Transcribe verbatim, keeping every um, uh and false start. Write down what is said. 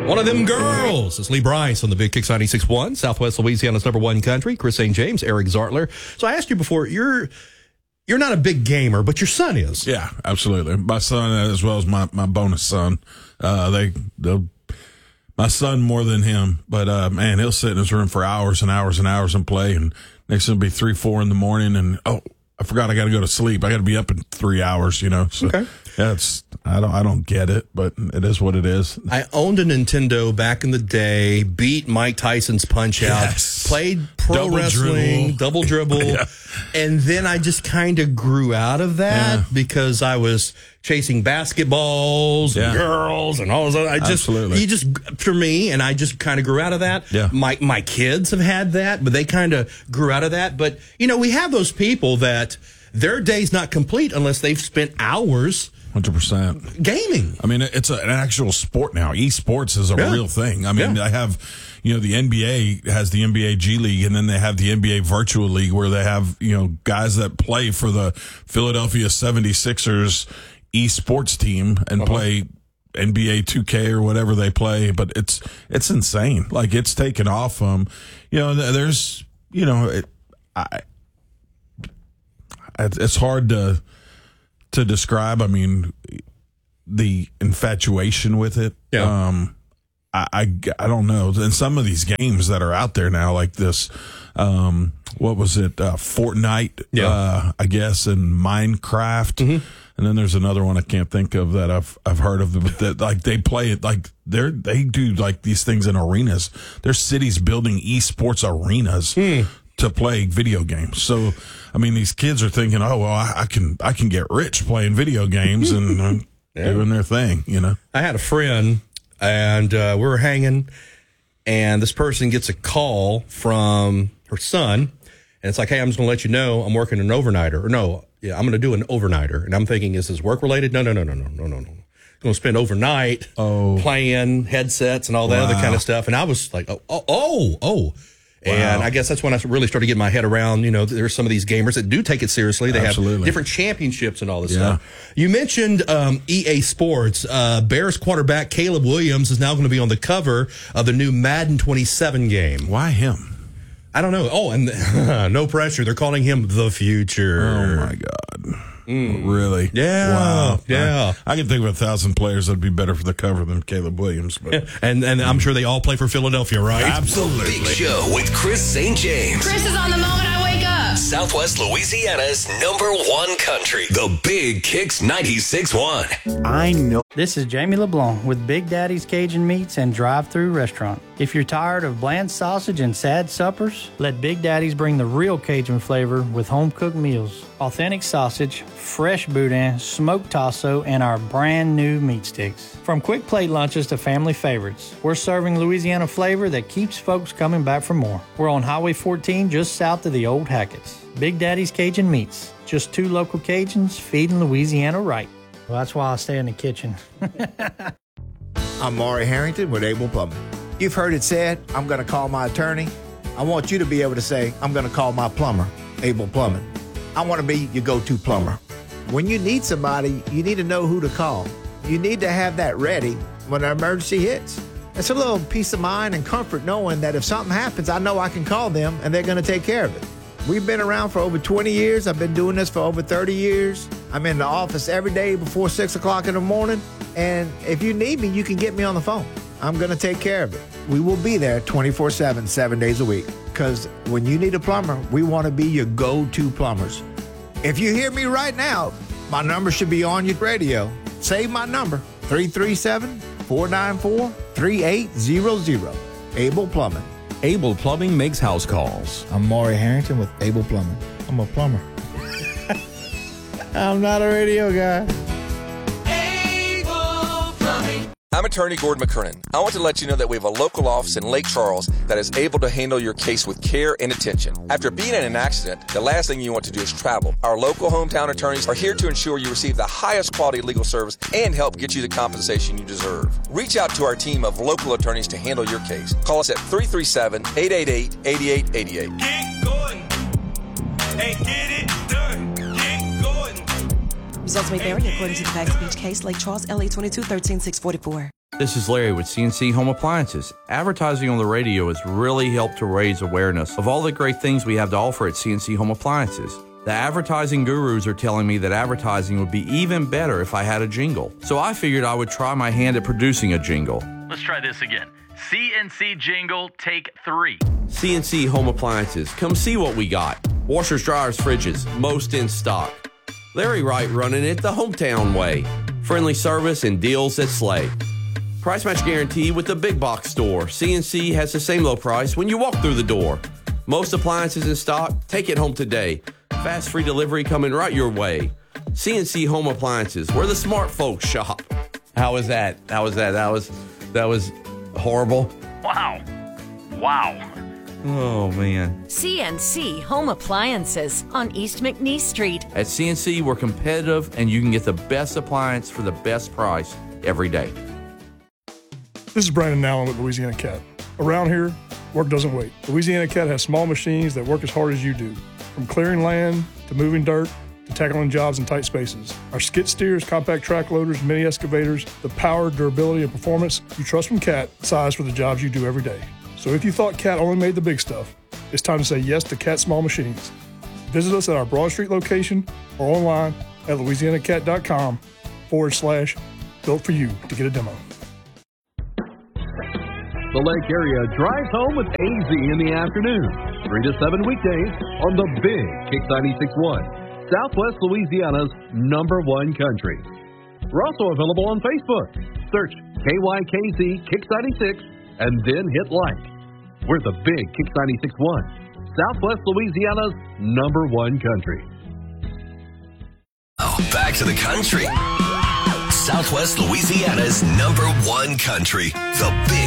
One of them girls is Lee Bryce on the Big Kicks ninety-six point one, Southwest Louisiana's number one country. Chris Saint James, Eric Zartler. So I asked you before, you're you're not a big gamer, but your son is. Yeah, absolutely. My son, as well as my, my bonus son, uh, they they'll. My son more than him, but uh, man, he'll sit in his room for hours and hours and hours and play. And next thing it'll be three, four in the morning, and oh, I forgot I got to go to sleep. I got to be up in three hours, you know. So, okay. Yeah, it's I don't I don't get it, but it is what it is. I owned a Nintendo back in the day. Beat Mike Tyson's Punch Out. Yes. Played pro Double wrestling, dribble. double dribble, Yeah. And then I just kind of grew out of that Yeah. because I was chasing basketballs Yeah. and girls and all this. I just Absolutely. you just for me, and I just kind of grew out of that. Yeah. My my kids have had that, but they kind of grew out of that. But you know, we have those people that their day's not complete unless they've spent hours. one hundred percent. Gaming. I mean, it's a, an actual sport now. Esports is a Yeah. real thing. I mean, Yeah. I have, you know, the N B A has the N B A G League, and then they have the N B A Virtual League where they have, you know, guys that play for the Philadelphia seventy-sixers esports team and Uh-huh. play N B A two K or whatever they play. But it's, it's insane. Like, it's taken off. Um, you know, there's, you know, it, I, it's hard to, to describe. I mean, the infatuation with it. Yeah. Um, I, I, I don't know. And some of these games that are out there now, like this, um, what was it? Uh, Fortnite, Yeah. uh, I guess, and Minecraft. Mm-hmm. And then there's another one I can't think of that I've, I've heard of, but that, like, they play it, like, they're, they do like these things in arenas. There's cities building esports arenas. Hmm. To play video games. So, I mean, these kids are thinking, oh, well, I, I can I can get rich playing video games and uh, Yeah. doing their thing, you know? I had a friend, and uh, we were hanging, and this person gets a call from her son, and it's like, hey, I'm just going to let you know I'm working an overnighter. Or no, yeah, I'm going to do an overnighter. And I'm thinking, is this work-related? No, no, no, no, no, no, no, no. I'm going to spend overnight Oh. playing headsets and all that Wow. other kind of stuff. And I was like, oh, oh, oh, oh. And Wow. I guess that's when I really started getting my head around, you know, there's some of these gamers that do take it seriously. They Absolutely. have different championships and all this Yeah. stuff. You mentioned um, E A Sports. Uh, Bears quarterback Caleb Williams is now going to be on the cover of the new Madden twenty-seven game. Why him? I don't know. Oh, and no pressure. They're calling him the future. Oh, my God. Really? Yeah, Wow. yeah. I, I can think of a thousand players that'd be better for the cover than Caleb Williams. But And and I'm sure they all play for Philadelphia, right? absolutely. Big Show with Chris Saint James. Chris is on the moment I wake up. Southwest Louisiana's number one country. The Big Kicks ninety-six point one. I know. This is Jamie LeBlanc with Big Daddy's Cajun Meats and Drive-Thru Restaurant. If you're tired of bland sausage and sad suppers, let Big Daddy's bring the real Cajun flavor with home-cooked meals. Authentic sausage, fresh boudin, smoked tasso, and our brand new meat sticks. From quick plate lunches to family favorites, we're serving Louisiana flavor that keeps folks coming back for more. We're on Highway fourteen just south of the old Hackett's. Big Daddy's Cajun Meats. Just two local Cajuns feeding Louisiana right. Well, that's why I stay in the kitchen. I'm Maury Harrington with Able Plumbing. You've heard it said, I'm going to call my attorney. I want you to be able to say, I'm going to call my plumber, Able Plumbing. I want to be your go-to plumber. When you need somebody, you need to know who to call. You need to have that ready when an emergency hits. It's a little peace of mind and comfort knowing that if something happens, I know I can call them and they're going to take care of it. We've been around for over twenty years. I've been doing this for over thirty years. I'm in the office every day before six o'clock in the morning. And if you need me, you can get me on the phone. I'm going to take care of it. We will be there twenty-four seven, seven days a week. Because when you need a plumber, we want to be your go-to plumbers. If you hear me right now, my number should be on your radio. Save my number, three three seven, four nine four, three eight zero zero. Able Plumbing. Able Plumbing makes house calls. I'm Maury Harrington with Able Plumbing. I'm a plumber. I'm not a radio guy. I'm attorney Gordon McKernan. I want to let you know that we have a local office in Lake Charles that is able to handle your case with care and attention. After being in an accident, the last thing you want to do is travel. Our local hometown attorneys are here to ensure you receive the highest quality legal service and help get you the compensation you deserve. Reach out to our team of local attorneys to handle your case. Call us at three three seven, eight eight eight, eight eight eight eight. Get going and get it done. Get going. Results may vary according to the facts of each case. Lake Charles, L A twenty-two, thirteen six forty-four. This is Larry with C N C Home Appliances. Advertising on the radio has really helped to raise awareness of all the great things we have to offer at C N C Home Appliances. The advertising gurus are telling me that advertising would be even better if I had a jingle. So I figured I would try my hand at producing a jingle. Let's try this again. C N C jingle, take three. C N C Home Appliances. Come see what we got. Washers, dryers, fridges, most in stock. Larry Wright running it the hometown way. Friendly service and deals that slay. Price match guarantee with the big box store. C N C has the same low price when you walk through the door. Most appliances in stock. Take it home today. Fast free delivery coming right your way. C N C Home Appliances, where the smart folks shop. How was that? How was that? That was that was horrible. Wow. Wow. Oh, man. C N C Home Appliances on East McNeese Street. At C N C, we're competitive, and you can get the best appliance for the best price every day. This is Brandon Allen with Louisiana Cat. Around here, work doesn't wait. Louisiana Cat has small machines that work as hard as you do. From clearing land to moving dirt to tackling jobs in tight spaces. Our skid steers, compact track loaders, mini excavators, the power, durability, and performance you trust from Cat, size for the jobs you do every day. So if you thought Cat only made the big stuff, it's time to say yes to Cat Small Machines. Visit us at our Broad Street location or online at louisianacat.com forward slash built for you to get a demo. The Lake Area drives home with A Z in the afternoon, three to seven weekdays on the Big Kix ninety-six point one, Southwest Louisiana's number one country. We're also available on Facebook. Search K Y K Z Kix ninety-six and then hit like. We're the Big Kix ninety-six point one, Southwest Louisiana's number one country. Oh, back to the country. Southwest Louisiana's number one country, the Big